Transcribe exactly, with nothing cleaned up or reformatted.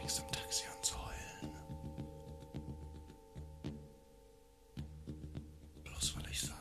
fängst im Taxi an zu heulen. Bloß weil ich sage.